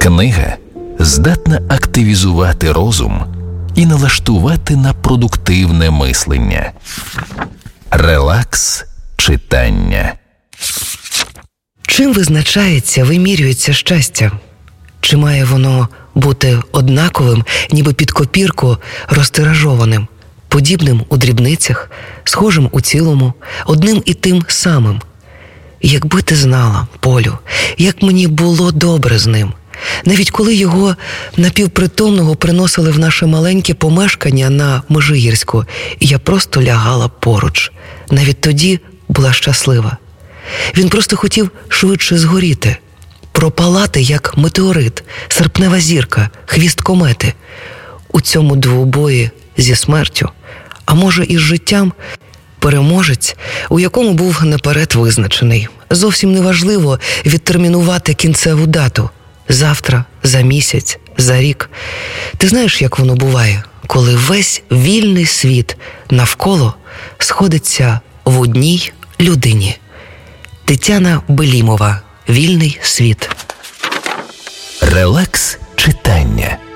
Книга здатна активізувати розум і налаштувати на продуктивне мислення. Релакс читання. Чим визначається, вимірюється щастя? Чи має воно бути однаковим, ніби під копірку розтиражованим, подібним у дрібницях, схожим у цілому, одним і тим самим? Якби ти знала, Полю, як мені було добре з ним. Навіть коли його напівпритомного приносили в наше маленьке помешкання на Межигірську, і я просто лягала поруч. Навіть тоді була щаслива. Він просто хотів швидше згоріти, пропалати, як метеорит, серпнева зірка, хвіст комети. У цьому двобої зі смертю, а може і з життям, переможець, у якому був наперед визначений. Зовсім неважливо відтермінувати кінцеву дату. Завтра, за місяць, за рік. Ти знаєш, як воно буває, коли весь вільний світ навколо сходиться в одній людині. Тетяна Белімова. Вільний світ. Релакс читання.